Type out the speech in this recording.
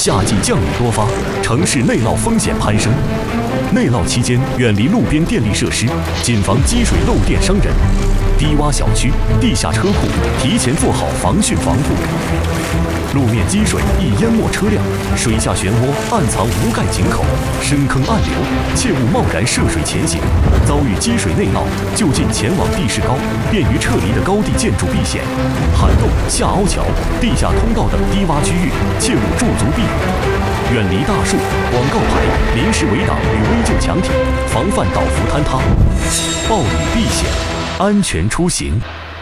夏季降雨多发，城市内涝风险攀升。内涝期间，远离路边电力设施，谨防积水漏电伤人。低洼小区、地下车库提前做好防汛防护。路面积水易淹没车辆，水下漩涡暗藏无盖井口，深坑暗流，切勿贸然涉水前行。遭遇积水内涝，就近前往地势高、便于撤离的高地建筑避险。涵洞、下凹桥、地下通道等低洼区域，切勿驻足避雨。远离大树、广告牌、临时围挡与危旧墙体，防范倒伏坍塌。暴雨避险，安全出行。